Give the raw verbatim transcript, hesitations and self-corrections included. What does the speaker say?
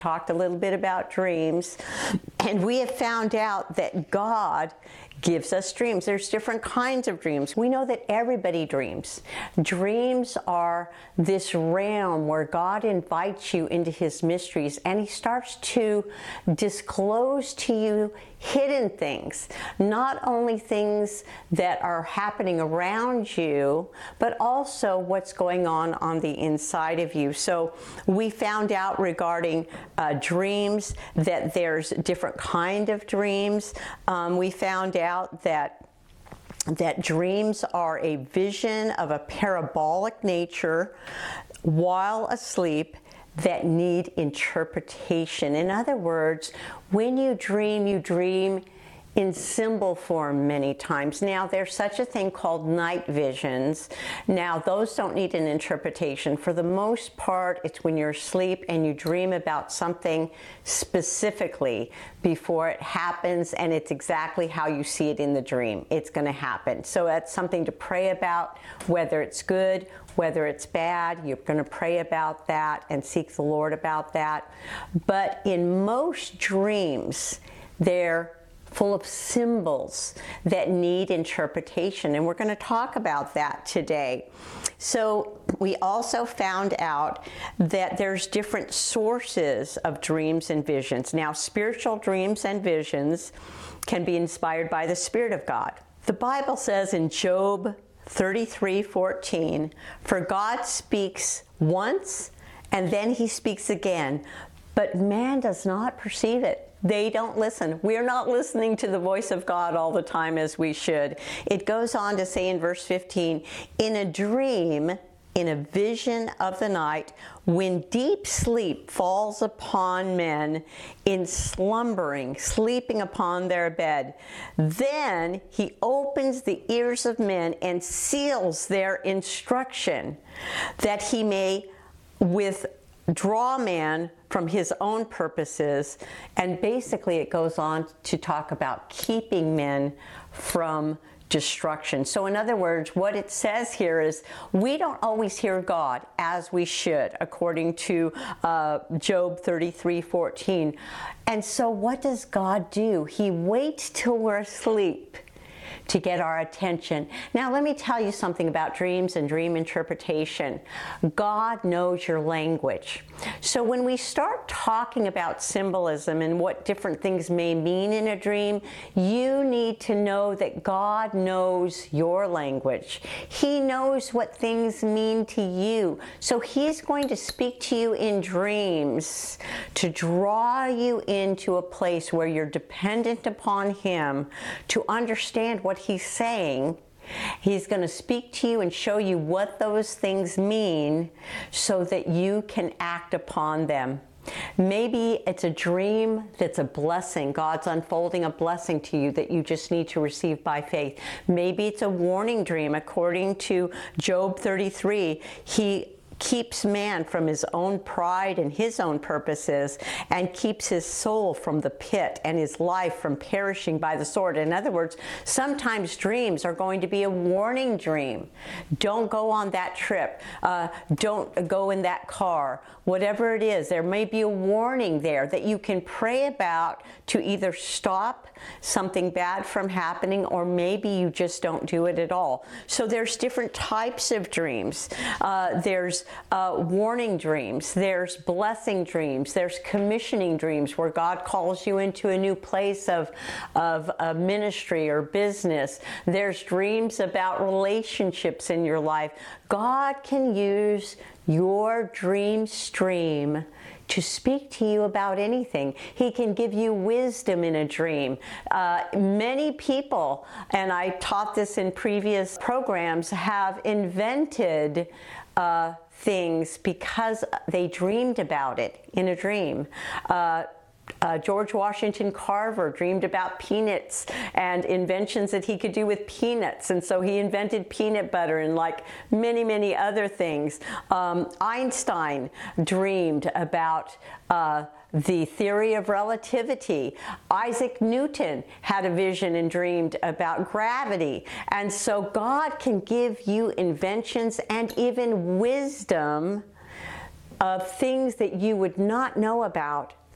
talked a little bit about dreams, and we have found out that God gives us dreams. There's different kinds of dreams. We know that everybody dreams. Dreams are this realm where God invites you into his mysteries, and he starts to disclose to you hidden things, not only things that are happening around you, but also what's going on on the inside of you. So we found out regarding uh, dreams that there's different kind of dreams. Um, we found out that that dreams are a vision of a parabolic nature while asleep that need interpretation. In other words, when you dream, you dream in symbol form many times. Now, there's such a thing called night visions. Now, those don't need an interpretation. For the most part, it's when you're asleep and you dream about something specifically before it happens, and it's exactly how you see it in the dream. It's going to happen. So that's something to pray about, whether it's good, whether it's bad. You're going to pray about that and seek the Lord about that. But in most dreams, they're full of symbols that need interpretation, and we're going to talk about that today. So we also found out that there's different sources of dreams and visions. Now, spiritual dreams and visions can be inspired by the Spirit of God. The Bible says in Job thirty-three fourteen, "For God speaks once, and then he speaks again, but man does not perceive it." They don't listen. We're not listening to the voice of God all the time as we should. It goes on to say in verse fifteen, "In a dream, in a vision of the night, when deep sleep falls upon men in slumbering, sleeping upon their bed, then he opens the ears of men and seals their instruction, that he may withdraw man from his own purposes." And basically it goes on to talk about keeping men from destruction. So in other words, what it says here is we don't always hear God as we should, according to uh, Job thirty-three fourteen. And so what does God do? He waits till we're asleep to get our attention. Now, let me tell you something about dreams and dream interpretation. God knows your language. So when we start talking about symbolism and what different things may mean in a dream, you need to know that God knows your language. He knows what things mean to you. So he's going to speak to you in dreams to draw you into a place where you're dependent upon him to understand what he's saying. He's going to speak to you and show you what those things mean so that you can act upon them. Maybe it's a dream that's a blessing. God's unfolding a blessing to you that you just need to receive by faith. Maybe it's a warning dream. According to Job thirty-three, he keeps man from his own pride and his own purposes, and keeps his soul from the pit and his life from perishing by the sword. In other words, sometimes dreams are going to be a warning dream. Don't go on that trip. Uh, don't go in that car. Whatever it is, there may be a warning there that you can pray about to either stop something bad from happening, or maybe you just don't do it at all. So there's different types of dreams. Uh, there's uh, warning dreams. There's blessing dreams. There's commissioning dreams where God calls you into a new place of, of a ministry or business. There's dreams about relationships in your life. God can use your dream stream to speak to you about anything. He can give you wisdom in a dream. Uh, many people, and I taught this in previous programs, have invented uh, things because they dreamed about it in a dream. Uh, Uh, George Washington Carver dreamed about peanuts and inventions that he could do with peanuts, and so he invented peanut butter and like many, many other things. Um, Einstein dreamed about uh, the theory of relativity. Isaac Newton had a vision and dreamed about gravity. And so God can give you inventions and even wisdom of things that you would not know about